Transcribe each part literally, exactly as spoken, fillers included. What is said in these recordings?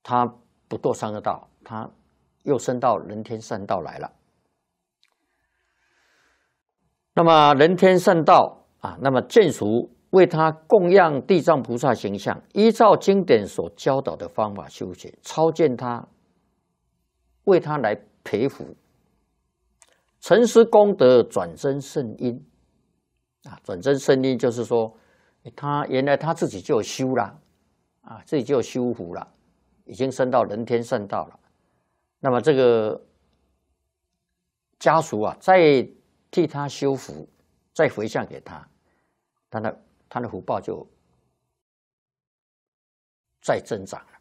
他不堕三恶道，他又升到人天善道来了。那么人天善道啊，那么眷属为他供养地藏菩萨形象，依照经典所教导的方法修学，超荐他，为他来培福，陈施功德，转增圣因。啊，转增圣因就是说，他原来他自己就有修了，啊，自己就有修福了，已经升到人天善道了。那么这个家属啊，再替他修福，再回向给他，他的他的福报就再增长了。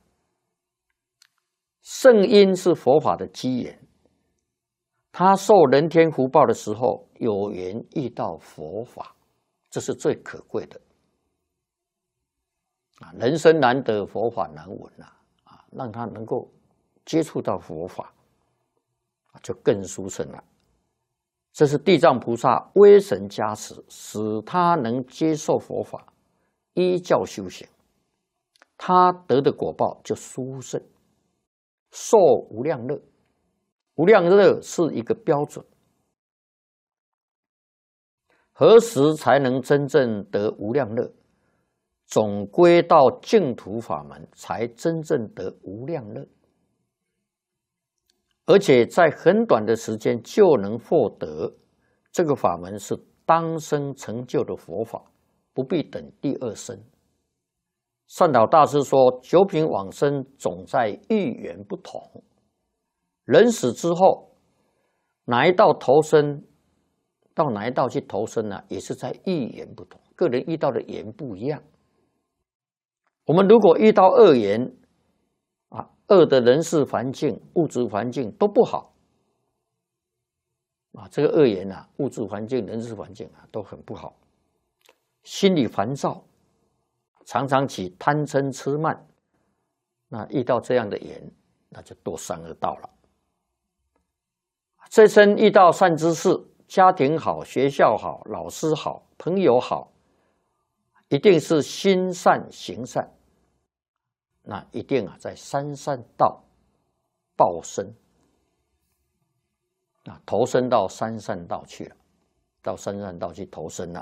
圣因是佛法的机缘，他受人天福报的时候，有缘遇到佛法，这是最可贵的。啊，人生难得，佛法难闻啊！啊，让他能够接触到佛法，就更殊胜了。这是地藏菩萨威神加持，使他能接受佛法，依教修行，他得的果报就殊胜，受无量乐。无量乐是一个标准，何时才能真正得无量乐？总归到净土法门，才真正得无量乐，而且在很短的时间就能获得。这个法门是当生成就的佛法，不必等第二生。善导大师说，九品往生总在遇缘不同，人死之后，哪一道投生到哪一道去投生呢、啊？也是在遇缘不同，个人遇到的缘不一样。我们如果遇到恶缘啊，恶的人事环境、物质环境都不好啊，这个恶缘啊，物质环境、人事环境啊都很不好，心里烦躁，常常起贪嗔痴慢，那遇到这样的缘，那就堕三恶道了。这生遇到善知识，家庭好，学校好，老师好，朋友好，一定是心善行善，那一定啊在三善道报身，啊投身到三善道去了，到三善道去投身了，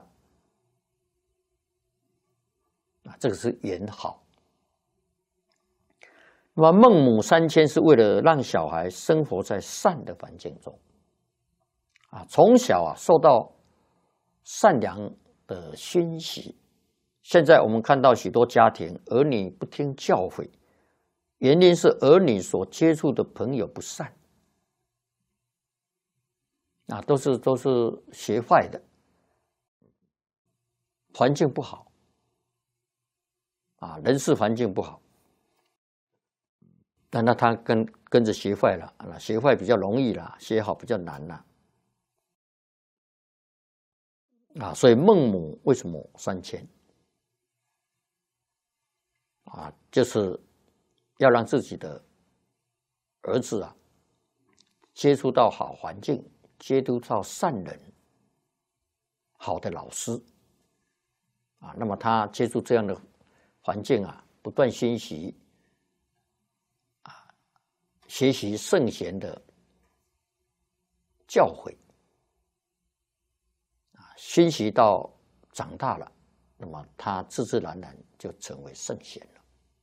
啊这个是缘好。那么孟母三迁是为了让小孩生活在善的环境中，啊从小啊受到善良的熏习。现在我们看到许多家庭儿女不听教诲，原因是儿女所接触的朋友不善，啊，都是都是学坏的，环境不好，啊，人事环境不好，那那他跟跟着学坏了，啊，学坏比较容易啦，学好比较难啦，啊，所以孟母为什么三迁？啊，就是要让自己的儿子啊接触到好环境，接触到善人、好的老师啊。那么他接触这样的环境啊，不断熏习啊，学习圣贤的教诲啊，熏习到长大了，那么他自自然然就成为圣贤了。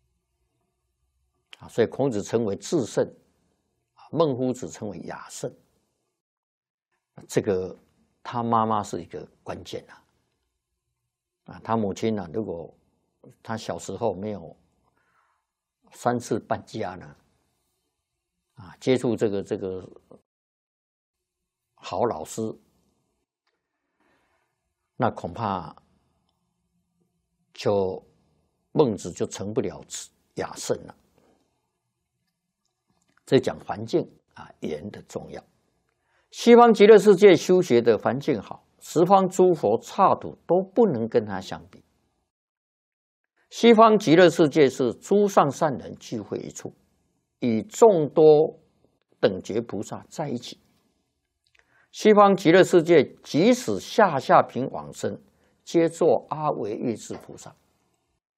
啊，所以孔子称为至圣，孟夫子称为雅圣。这个他妈妈是一个关键啊！啊，他母亲呢、啊，如果他小时候没有三次搬家呢，啊，接触这个这个好老师，那恐怕就孟子就成不了雅圣了。这讲环境啊，缘的重要。西方极乐世界修学的环境好，十方诸佛刹土都不能跟他相比。西方极乐世界是诸上善人聚会一处，与众多等觉菩萨在一起。西方极乐世界即使下下品往生，皆作阿惟越致菩萨。